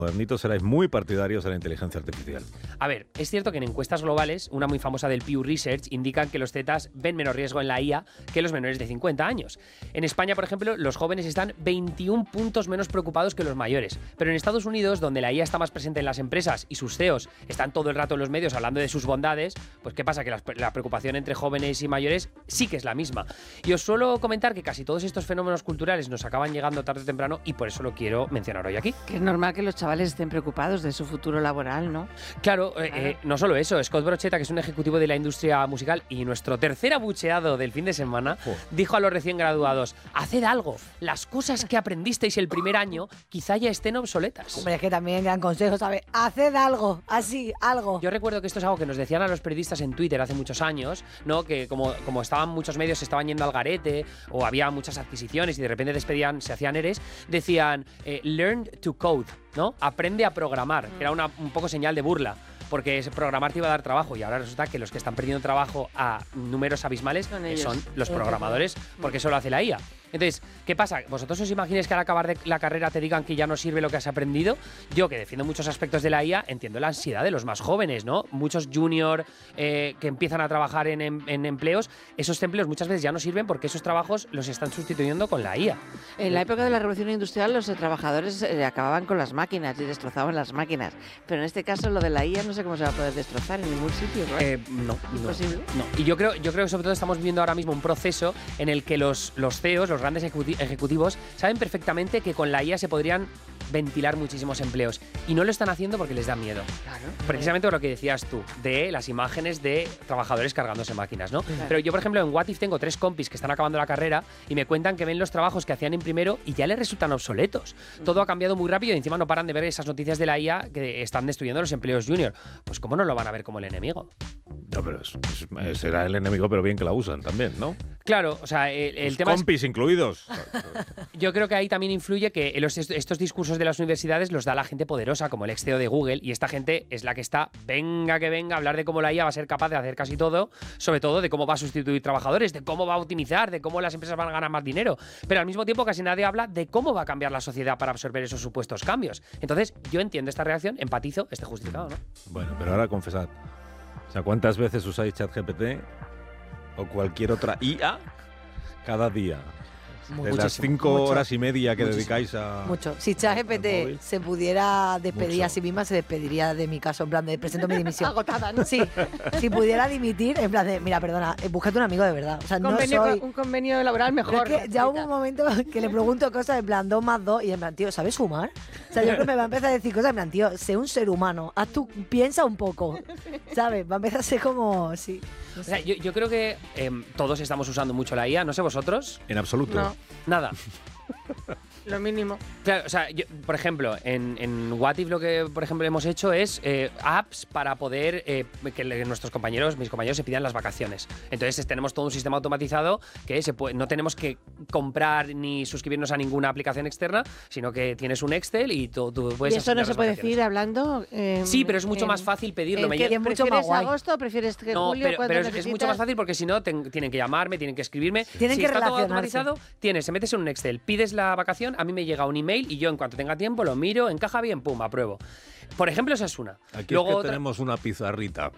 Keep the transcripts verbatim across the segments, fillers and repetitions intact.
Modernitos seráis muy partidarios de la inteligencia artificial. A ver, es cierto que en encuestas globales, una muy famosa del Pew Research, indican que los zetas ven menos riesgo en la I A que los menores de cincuenta años. En España, por ejemplo, los jóvenes están veintiún puntos menos preocupados que los mayores. Pero en Estados Unidos, donde la I A está más presente en las empresas y sus C E Os están todo el rato en los medios hablando de sus bondades, pues ¿qué pasa? Que la, la preocupación entre jóvenes y mayores sí que es la misma. Y os suelo comentar que casi todos estos fenómenos culturales nos acaban llegando tarde o temprano y por eso lo quiero mencionar hoy aquí. Que es normal que los chavales estén preocupados de su futuro laboral, ¿no? Claro, eh, Claro. eh, no solo eso, Scott Brocheta, que es un ejecutivo de la industria musical y nuestro tercer abucheado del fin de semana, Oh. dijo a los recién graduados: haced algo, las cosas que aprendisteis el primer año quizá ya estén obsoletas. Hombre, es que también gran consejo, ¿sabes? Haced algo, así, algo. Yo recuerdo que esto es algo que nos decían a los periodistas en Twitter hace muchos años, ¿no? Que como, como estaban muchos medios, se estaban yendo al garete o había muchas adquisiciones y de repente despedían, se hacían eres, decían eh, learn to code, ¿no? Aprende a programar, que era una, un poco señal de burla, porque ese programar te iba a dar trabajo y ahora resulta que los que están perdiendo trabajo a números abismales Son eh, ellos. son los programadores, porque eso lo hace la I A. Entonces, ¿qué pasa? ¿Vosotros os imagináis que al acabar de la carrera te digan que ya no sirve lo que has aprendido? Yo, que defiendo muchos aspectos de la I A, entiendo la ansiedad de los más jóvenes, ¿no? Muchos junior eh, que empiezan a trabajar en, en, en empleos, esos empleos muchas veces ya no sirven porque esos trabajos los están sustituyendo con la I A. En la época de la Revolución Industrial los trabajadores eh, acababan con las máquinas y destrozaban las máquinas. Pero en este caso lo de la I A no sé cómo se va a poder destrozar en ningún sitio, ¿no? Eh, no, no, ¿Imposible? no. Y yo creo, yo creo que sobre todo estamos viviendo ahora mismo un proceso en el que los, los C E Os, los grandes ejecuti- ejecutivos, saben perfectamente que con la I A se podrían ventilar muchísimos empleos y no lo están haciendo porque les da miedo. Claro. Precisamente por lo que decías tú, de las imágenes de trabajadores cargándose máquinas, ¿no? Claro. Pero yo, por ejemplo, en What If tengo tres compis que están acabando la carrera y me cuentan que ven los trabajos que hacían en primero y ya les resultan obsoletos. Todo ha cambiado muy rápido y encima no paran de ver esas noticias de la I A que están destruyendo los empleos junior. Pues ¿cómo no lo van a ver como el enemigo? No, pero es- es- será el enemigo, pero bien que la usan también, ¿no? Claro, o sea, el, el Los tema es, compis incluidos. yo creo que ahí también influye que los- estos discursos de las universidades los da la gente poderosa, como el ex C E O de Google, y esta gente es la que está, venga que venga, a hablar de cómo la I A va a ser capaz de hacer casi todo, sobre todo de cómo va a sustituir trabajadores, de cómo va a optimizar, de cómo las empresas van a ganar más dinero. Pero al mismo tiempo casi nadie habla de cómo va a cambiar la sociedad para absorber esos supuestos cambios. Entonces, yo entiendo esta reacción, empatizo, esté justificado, ¿no? Bueno, pero ahora confesad. O sea, ¿cuántas veces usáis ChatGPT o cualquier otra I A cada día? De las Muchísimo, cinco mucho. horas y media que Muchísimo. dedicáis a... Mucho. Si al ChatGPT móvil. se pudiera despedir Mucho. a sí misma, se despediría de mi caso, en plan de presento mi dimisión. Agotada, ¿no? Sí, si pudiera dimitir, en plan de, mira, perdona, eh, búscate un amigo de verdad. O sea, no Convenio- soy... Un convenio laboral Pero mejor. es que ya hubo un momento que le pregunto cosas en plan dos más dos y en plan, tío, ¿sabes sumar? O sea, yo creo que me va a empezar a decir cosas en plan, tío, sé un ser humano, haz tú, piensa un poco, ¿sabes? Va a empezar a ser como, sí. O sea, yo, yo creo que em, todos estamos usando mucho la I A, no sé vosotros. En absoluto. No, Nada. lo mínimo. Claro, o sea, yo, por ejemplo, en, en What If lo que, por ejemplo, hemos hecho es eh, apps para poder eh, que le- nuestros compañeros, mis compañeros, se pidan las vacaciones. Entonces tenemos todo un sistema automatizado que se puede, no tenemos que comprar ni suscribirnos a ninguna aplicación externa, sino que tienes un Excel y tú, tú puedes ¿Y eso no asignar se las puede vacaciones. decir hablando? eh, Sí, pero es mucho en- más fácil pedirlo. ¿En Me qué- llega- es mucho más ¿Prefieres guay. agosto o prefieres que No, julio? pero, cuando pero es, es necesitas? mucho más fácil porque si no ten- tienen que llamarme, tienen que escribirme. Tienen si que está todo relacionarse. automatizado, tienes, se metes en un Excel, pides la vacación, a mí me llega un email y yo en cuanto tenga tiempo lo miro, encaja bien, pum, apruebo. Por ejemplo, esa es una. Aquí Luego es que otra- tenemos una pizarrita.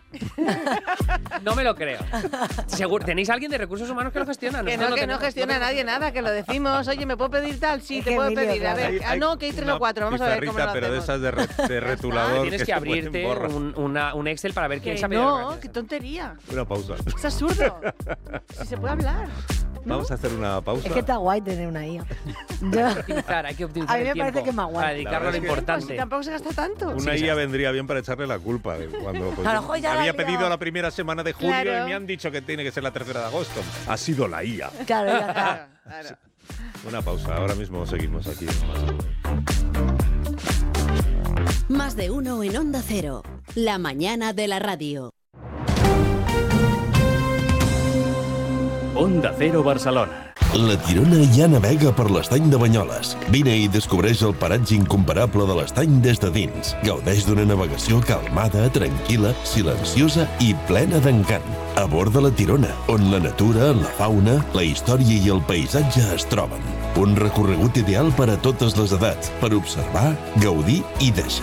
No me lo creo. Seguro, ¿tenéis alguien de recursos humanos que lo gestiona? Que Nosotros no, lo que no tenemos, gestiona lo nadie tenemos. nada, que lo decimos. Oye, ¿me puedo pedir tal? Sí, Es te que puedo Emilio, pedir. A claro. ver, ah, no, que hay tres o cuatro. Vamos a ver cómo lo Pizarrita, pero hacemos. de esas de, re- de retulador. Tienes que se pueden abrirte borrar. un, una- un Excel para ver quién Que se ha pedido no, vacaciones. qué tontería. Una pausa. Es absurdo. Si se puede hablar. ¿no? Vamos a hacer una pausa. Es que está guay tener una I A. Yo- Optimizar, hay que optimizar A mí me el parece tiempo que es más guay. para dedicarlo a La lo verdad es que- Pues importante. si tampoco se gasta tanto. Una Sí, I A sí. vendría bien para echarle la culpa de cuando pues, A lo mejor ya la había I A pedido la primera semana de julio Claro. y me han dicho que tiene que ser la tercera de agosto. Ha sido la I A. Claro, ya está. Claro, claro. Una pausa, ahora mismo seguimos aquí. Más de uno en Onda Cero. La mañana de la radio. Onda Cero Barcelona. La Tirona ja navega per l'estany de Banyoles. Vine i descobreix el paratge incomparable de l'estany des de dins. Gaudeix d'una navegació calmada, tranquil·la, silenciosa i plena d'encant. A bord de la Tirona, on la natura, la fauna, la història i el paisatge es troben. Un recorregut ideal per a totes les edats, per observar, gaudir i deixar